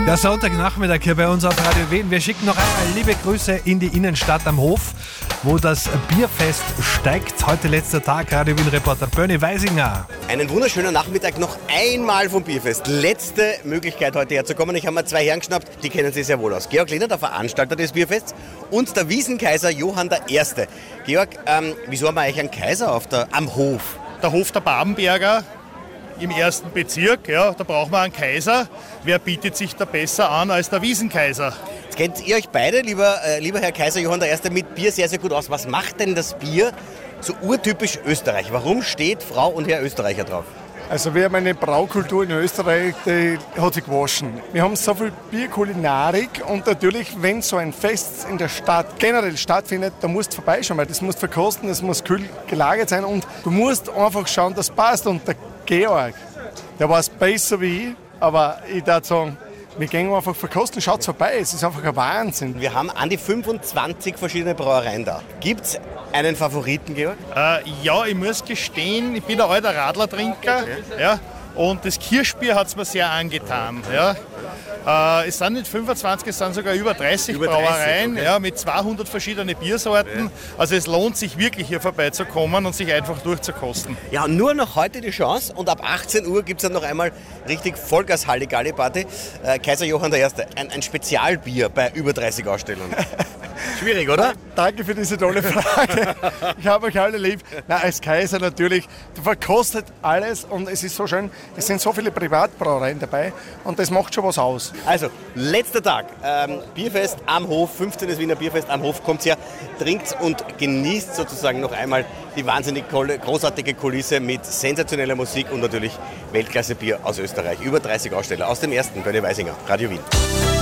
Der Sonntagnachmittag hier bei uns auf Radio Wien. Wir schicken noch einmal liebe Grüße in die Innenstadt am Hof, wo das Bierfest steigt. Heute letzter Tag, Radio Wien-Reporter Bernie Weisinger. Einen wunderschönen Nachmittag noch einmal vom Bierfest. Letzte Möglichkeit, heute herzukommen. Ich habe mir zwei Herren geschnappt, die kennen sich sehr wohl aus. Georg Lehner, der Veranstalter des Bierfests, und der Wiesenkaiser Johann I. Georg, wieso haben wir eigentlich einen Kaiser am Hof? Der Hof der Babenberger im 1. Bezirk, ja, da braucht man einen Kaiser. Wer bietet sich da besser an als der Wiesenkaiser? Jetzt kennt ihr euch beide, lieber Herr Kaiser Johann I., mit Bier sehr, sehr gut aus. Was macht denn das Bier so urtypisch Österreich? Warum steht Frau und Herr Österreicher drauf? Also wir haben eine Braukultur in Österreich, die hat sich gewaschen. Wir haben so viel Bierkulinarik und natürlich, wenn so ein Fest in der Stadt generell stattfindet, da musst du vorbeischauen, weil das musst du verkosten, das muss kühl gelagert sein und du musst einfach schauen, dass es passt. Und der Georg, der weiß besser wie ich, aber ich würde sagen, wir gehen einfach verkosten, schaut vorbei, es ist einfach ein Wahnsinn. Wir haben an die 25 verschiedene Brauereien da. Gibt's einen Favoriten, Georg? Ja, ich muss gestehen, ich bin ein alter Radlertrinker. Okay. Ja, und das Kirschbier hat es mir sehr angetan. Ja. Es sind nicht 25, es sind sogar über 30 Brauereien, okay. Ja, mit 200 verschiedenen Biersorten. Ja. Also es lohnt sich wirklich hier vorbeizukommen und sich einfach durchzukosten. Ja, und nur noch heute die Chance und ab 18 Uhr gibt es dann noch einmal richtig Vollgas-Halligalli-Party. Kaiser Johann I., ein Spezialbier bei über 30 Ausstellungen. Schwierig, oder? Danke für diese tolle Frage. Ich habe euch alle lieb. Na, als Kaiser natürlich, du verkostet alles und es ist so schön, es sind so viele Privatbrauereien dabei und das macht schon was aus. Also, letzter Tag, Bierfest am Hof, 15. Wiener Bierfest am Hof, kommt her, trinkt und genießt sozusagen noch einmal die wahnsinnig großartige Kulisse mit sensationeller Musik und natürlich Weltklasse Bier aus Österreich. Über 30 Aussteller aus dem ersten, Bernie Weisinger, Radio Wien.